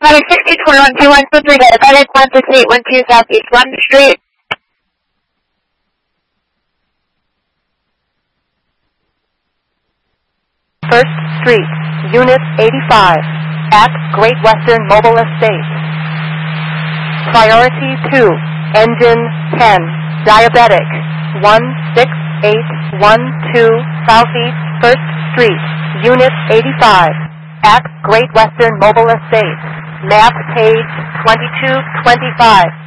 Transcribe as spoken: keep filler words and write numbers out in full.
Product sixty twenty-one two one two three, got a FedEx one six eight one two Southeast London Street. First Street, Unit eighty-five, at Great Western Mobile Estate. Priority two, Engine ten, Diabetic, one six eight one two Southeast First Street, Unit eighty-five, at Great Western Mobile Estate. Map page twenty-two twenty-five.